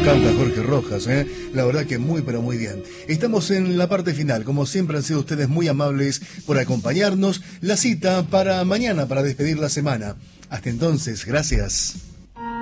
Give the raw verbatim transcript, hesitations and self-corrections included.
canta Jorge Rojas, ¿eh? La verdad que muy pero muy bien. Estamos en la parte final, como siempre han sido ustedes muy amables por acompañarnos. La cita para mañana, para despedir la semana. Hasta entonces, gracias.